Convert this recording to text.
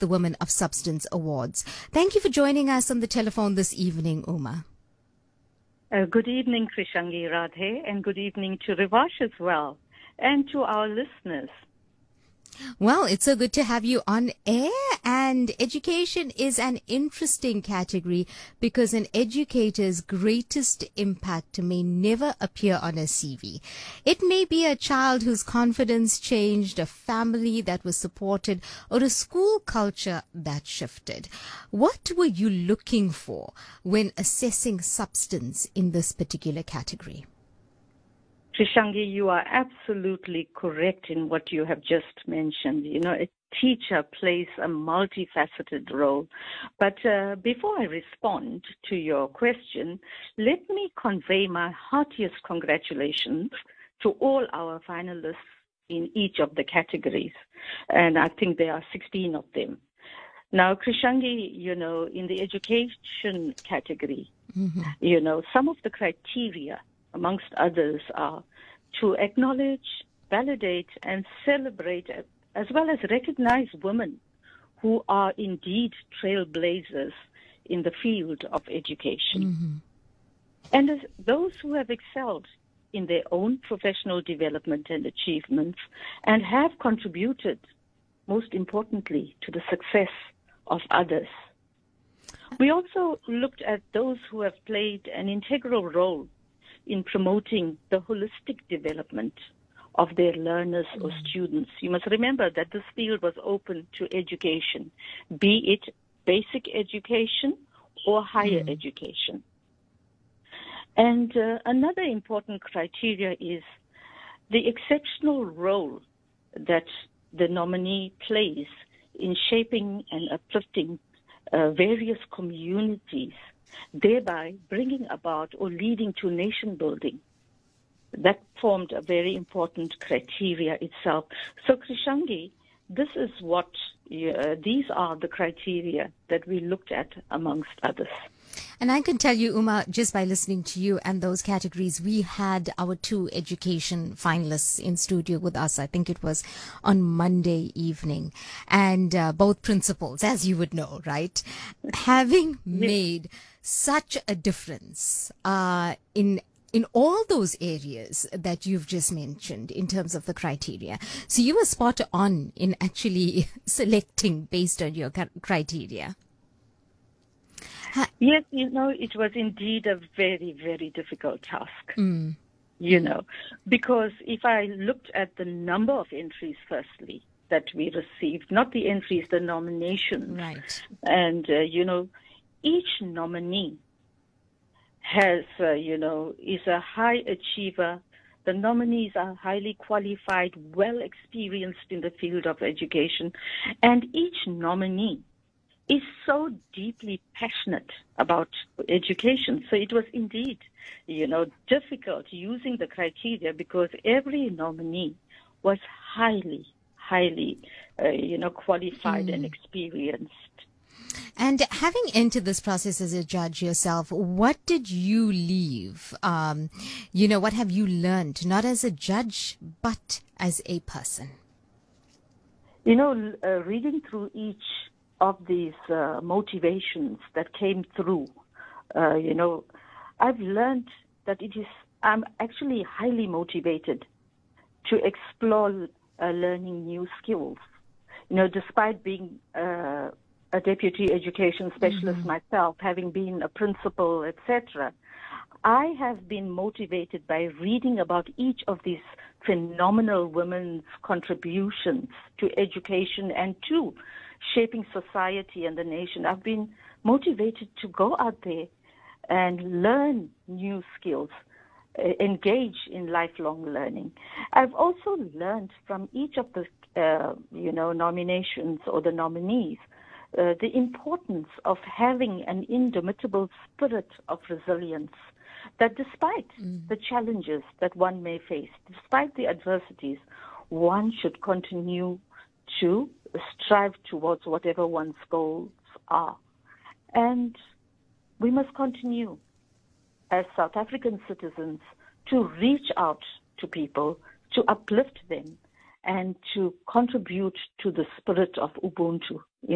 the Women of Substance Awards. Thank you for joining us on the telephone this evening, Uma. Good evening, Krishangi Radhe, and good evening to Rivash as well, and to our listeners. Well, it's so good to have you on air, and education is an interesting category because an educator's greatest impact may never appear on a CV. It may be a child whose confidence changed, a family that was supported, or a school culture that shifted. What were you looking for when assessing substance in this particular category? Krishangi, you are absolutely correct in what you have just mentioned. You know, a teacher plays a multifaceted role. But before I respond to your question, let me convey my heartiest congratulations to all our finalists in each of the categories. And I think there are 16 of them. Now, Krishangi, you know, in the education category, you know, some of the criteria amongst others, are to acknowledge, validate, and celebrate, as well as recognize women who are indeed trailblazers in the field of education. And as those who have excelled in their own professional development and achievements and have contributed, most importantly, to the success of others. We also looked at those who have played an integral role in promoting the holistic development of their learners or students. You must remember that this field was open to education, be it basic education or higher education. And another important criteria is the exceptional role that the nominee plays in shaping and uplifting various communities, thereby bringing about or leading to nation building. That formed a very important criteria itself. So, Krishangi, this is what these are the criteria that we looked at amongst others. And I can tell you, Uma, just by listening to you and those categories, we had our 2 education finalists in studio with us. I think it was on Monday evening. And both principals, as you would know, right? Having made such a difference in all those areas that you've just mentioned in terms of the criteria. So you were spot on in actually selecting based on your criteria. Yes, you know, it was indeed a very, very difficult task, you know, because if I looked at the number of entries, firstly, that we received, not the entries, the nominations. Right. And, you know, each nominee has, you know, is a high achiever. The nominees are highly qualified, well experienced in the field of education, and each nominee is so deeply passionate about education. So it was indeed, you know, difficult using the criteria because every nominee was highly, you know, qualified and experienced. And having entered this process as a judge yourself, what did you leave? You know, what have you learned, not as a judge, but as a person? You know, reading through each of these motivations that came through, you know, I've learned that I'm actually highly motivated to explore learning new skills. You know, despite being a deputy education specialist myself, having been a principal, etc., I have been motivated by reading about each of these phenomenal women's contributions to education and to shaping society and the nation. I've been motivated to go out there and learn new skills, engage in lifelong learning. I've also learned from each of the, you know, nominations or the nominees, the importance of having an indomitable spirit of resilience, that despite the challenges that one may face, despite the adversities, one should continue to strive towards whatever one's goals are. And we must continue as South African citizens to reach out to people, to uplift them, and to contribute to the spirit of Ubuntu